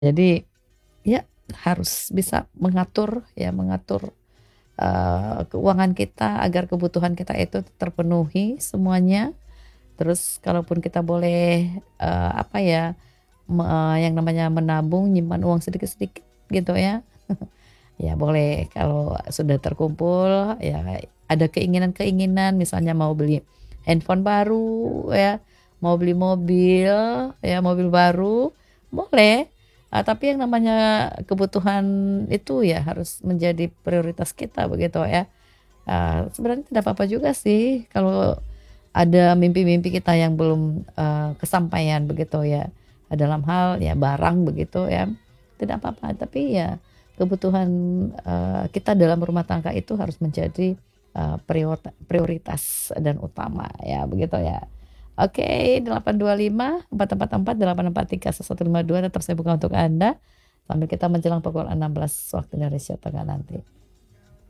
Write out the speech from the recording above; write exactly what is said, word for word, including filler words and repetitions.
Jadi, ya harus bisa mengatur ya, mengatur, eee, keuangan kita agar kebutuhan kita itu terpenuhi semuanya. Terus kalaupun kita boleh, eee, apa ya, me yang namanya menabung, nyimpan uang sedikit-sedikit gitu ya. Ya boleh, kalau sudah terkumpul ya ada keinginan-keinginan misalnya mau beli handphone baru ya, mau beli mobil ya, mobil baru, boleh. Eee, tapi yang namanya kebutuhan itu ya harus menjadi prioritas kita begitu ya. Eee, sebenarnya tidak apa-apa juga sih kalau ada mimpi-mimpi kita yang belum, eee, kesampaian begitu ya, dalam hal ya barang begitu ya, tidak apa-apa. Tapi ya kebutuhan, eee, kita dalam rumah tangga itu harus menjadi, eee, priorita prioritas dan utama ya, begitu ya. Oke, delapan dua lima empat empat empat delapan empat tiga satu lima dua tetap saya buka untuk Anda, sambil kita menjelang pukul enam belas waktu Indonesia Tengah nanti.